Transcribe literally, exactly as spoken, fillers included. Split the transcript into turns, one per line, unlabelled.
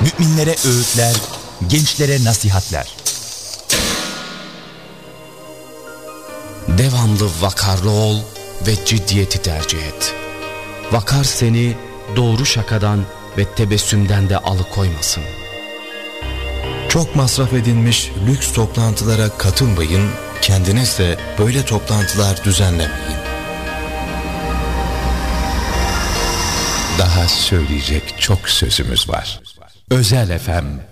Müminlere öğütler, gençlere nasihatler.
Devamlı vakarlı ol ve ciddiyeti tercih et. Vakar seni doğru şakadan ve tebessümden de alıkoymasın.
Çok masraf edilmiş lüks toplantılara katılmayın, kendiniz de böyle toplantılar düzenlemeyin.
Daha söyleyecek çok sözümüz var. Özel F M